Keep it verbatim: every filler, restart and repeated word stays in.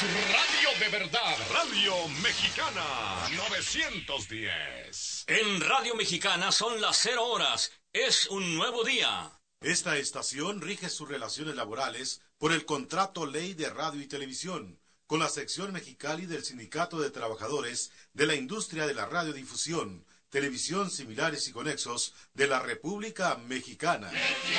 radio de verdad, Radio Mexicana novecientos diez. En Radio Mexicana son las cero horas, es un nuevo día. Esta estación rige sus relaciones laborales por el contrato ley de radio y televisión, con la sección Mexicali del Sindicato de Trabajadores de la Industria de la Radiodifusión, Televisión Similares y Conexos de la República Mexicana.